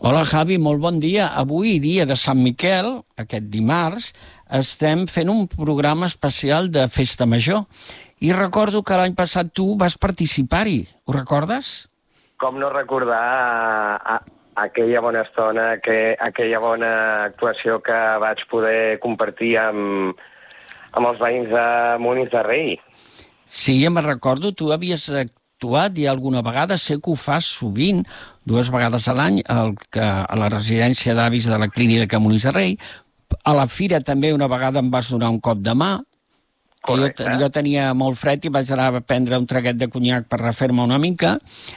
Hola, Javi, molt bon dia. Avui, dia de Sant Miquel, aquest dimarts, estem fent un programa especial de Festa Major. I recordo que l'any passat tu vas participar-hi. Ho recordes? Com no recordar aquella bona estona, aquella bona actuació que vaig poder compartir amb els veïns de Molins de Rei. Sí, me'n recordo. Tu havies actuat ja alguna vegada. Sé que ho fas sovint, 2 vegades a l'any, a la residència d'avis de la clínica de Molins de Rei. A la fira també una vegada em vas donar un cop de mà. Jo tenia molt fred i vaig anar a prendre un traguet de conyac per refer-me una mica.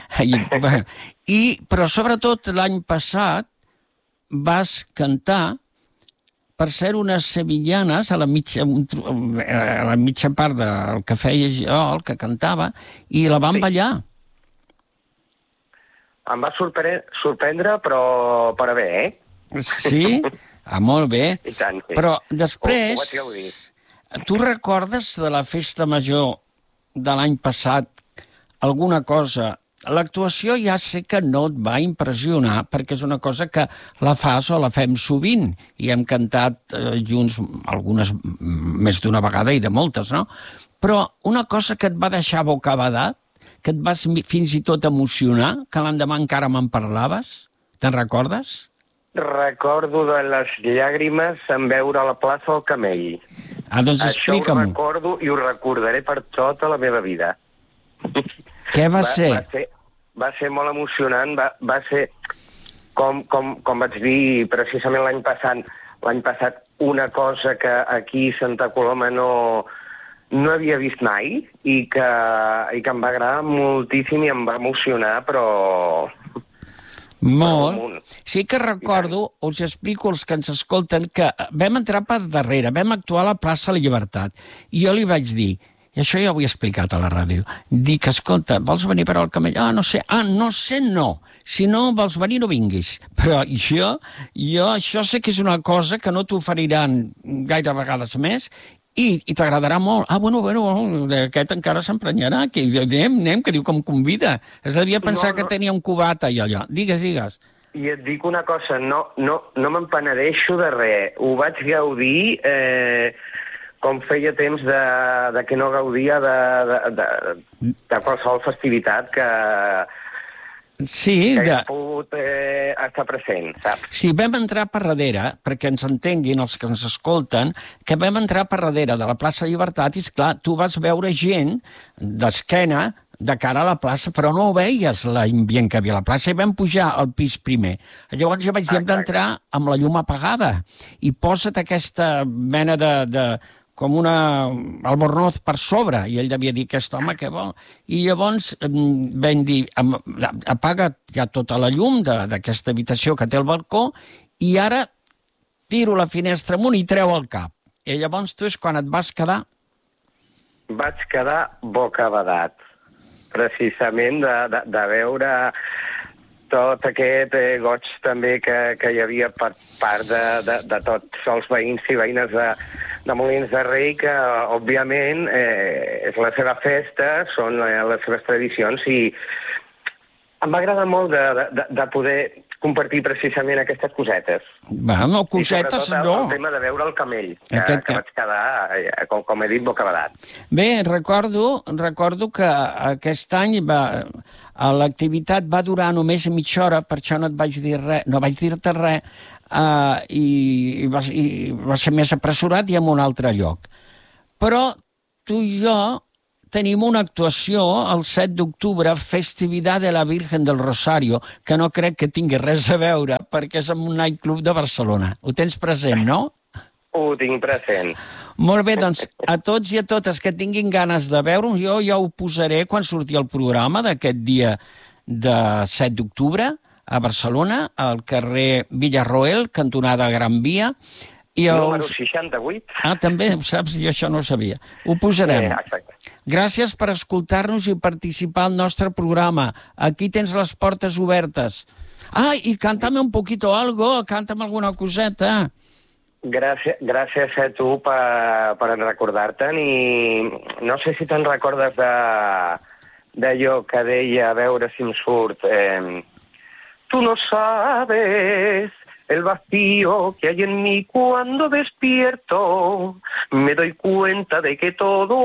Però sobretot l'any passat vas cantar, per ser unes sevillanes a la mitja part del que feia jo, el que cantava, i la van ballar. Em va sorprendre, però bé, eh? Sí? Molt bé. I tant, sí. Però després... Ho vaig gaudir. Tu recordes de la festa major de l'any passat alguna cosa? L'actuació ja sé que no et va impressionar perquè és una cosa que la fas o la fem sovint i hem cantat junts algunes més d'una vegada i de moltes, no? Però una cosa que et va deixar bocabadat, que et vas fins i tot emocionar, que l'endemà encara me'n parlaves, te'n recordes? Recordo de les llàgrimes en veure a la plaça el Camell. Doncs explica'm-ho. Això ho recordo i ho recordaré per tota la meva vida. Què va ser? Va ser molt emocionant, va ser, com vaig dir precisament l'any passat, una cosa que aquí a Santa Coloma no havia vist mai i que em va agradar moltíssim i em va emocionar, però... Molt. Sí que recordo, us explico als que ens escolten, que vam entrar per darrere, vam actuar a la plaça La Llibertat, i jo li vaig dir, i això ja ho he explicat a la ràdio, dic, escolta, vols venir per al Camell? No sé, no. Si no vols venir, no vinguis. Però jo això sé que és una cosa que no t'oferiran gaire vegades més, i t'agradarà molt. Bueno, aquest encara s'emprenyarà, que anem, que diu que em convida. Es devia pensar que tenia un cubata i allò. Digues. I et dic una cosa, no me'n penedeixo de res. Ho vaig gaudir com feia temps de que no gaudia de qualsevol festivitat que he pogut estar present, saps? Sí, vam entrar per darrere, perquè ens entenguin els que ens escolten, que vam entrar per darrere de la plaça Llibertat i, esclar, tu vas veure gent d'esquena de cara a la plaça, però no veies l'ambient que havia a la plaça i vam pujar al pis primer. Llavors jo vaig dir, hem d'entrar amb la llum apagada i posa't aquesta mena de com una albornoz per sobre, i ell devia dir, aquest home, què vol? I llavors vam dir, apaga ja tota la llum d'aquesta habitació que té el balcó i ara tiro la finestra amunt i treu el cap. I llavors tu és quan et vas quedar? Vaig quedar bocabadat, precisament de veure tot aquest goig també que hi havia per part de tots els veïns i veïnes de Molins de Rei, que, òbviament, és la seva festa, són les seves tradicions, i em va agradar molt de poder compartir precisament aquestes cosetes. No, cosetes no. El tema de veure el Camell, que vaig quedar, com he dit, bocabadat. Bé, recordo que aquest any l'activitat va durar només mitja hora, per això no et vaig dir res, no vaig dir-te res, i va ser més apressurat i en un altre lloc. Però tu i jo tenim una actuació el 7 d'octubre, Festividad de la Virgen del Rosario, que no crec que tingui res a veure perquè és en un nightclub de Barcelona. Ho tens present, no? Ho tinc present. Molt bé, doncs, a tots i a totes que tinguin ganes de veure-ho, jo ja ho posaré quan surti el programa d'aquest dia de 7 d'octubre a Barcelona, al carrer Villarroel, cantonada Gran Via. Número 68. També, saps? Jo això no ho sabia. Ho posarem. Exacte. Gràcies per escoltar-nos i participar al nostre programa. Aquí tens les portes obertes. I cántame un poquito algo, cántame alguna coseta. Gràcies a tu per recordar-te'n, i no sé si te'n recordes d'allò que deia, a veure si em surt, Tú no sabes el vacío que hay en mí cuando despierto. Me doy cuenta de que todo